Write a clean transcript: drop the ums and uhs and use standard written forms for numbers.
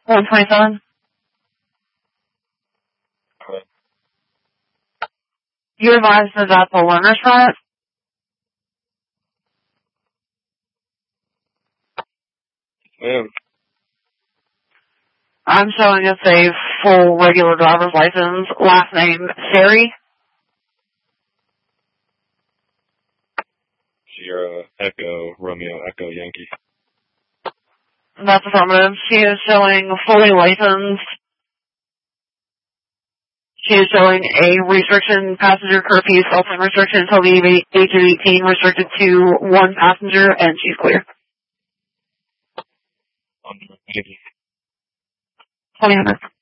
127. You advised that that's a learner's permit? Ma'am. I'm showing it's a full regular driver's license. Last name, Sari. Sierra, Echo, Romeo, Echo, Yankee. That's affirmative. She is showing fully licensed. She is showing a restriction, passenger curfew, cell-phone restriction until the age of 18, restricted to one passenger, and she's clear. 20 minutes.